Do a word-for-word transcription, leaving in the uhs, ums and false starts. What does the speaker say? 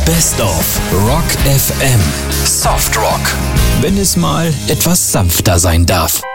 Best of Rock F M. Soft Rock. Wenn es mal etwas sanfter sein darf.